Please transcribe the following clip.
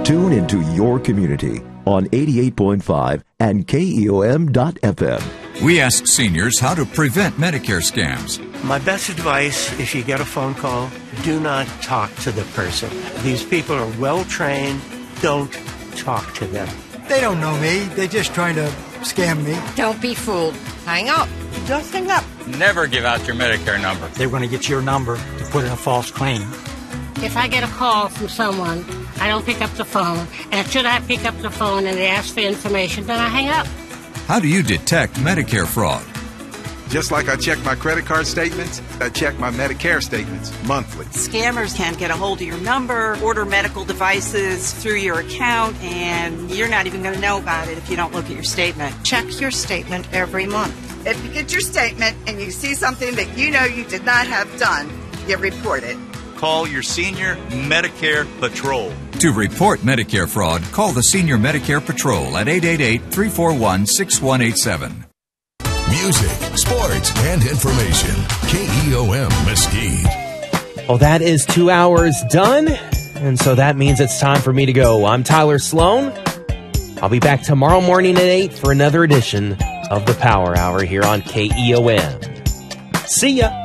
Tune into your community on 88.5 and KEOM.FM. We ask seniors how to prevent Medicare scams. My best advice, if you get a phone call, do not talk to the person. These people are well trained. Don't talk to them. They don't know me. They're just trying to scam me. Don't be fooled. Hang up. Just hang up. Never give out your Medicare number. They're going to get your number to put in a false claim. If I get a call from someone, I don't pick up the phone. And should I pick up the phone and they ask for information, then I hang up. How do you detect Medicare fraud? Just like I check my credit card statements, I check my Medicare statements monthly. Scammers can get a hold of your number, order medical devices through your account, and you're not even going to know about it if you don't look at your statement. Check your statement every month. If you get your statement and you see something that you know you did not have done, you report it. Call your Senior Medicare Patrol. To report Medicare fraud, call the Senior Medicare Patrol at 888-341-6187. Music, sports, and information. KEOM Mesquite. Well, that is 2 hours done, and so that means it's time for me to go. I'm Tyler Sloan. I'll be back tomorrow morning at 8 for another edition of the Power Hour here on KEOM. See ya.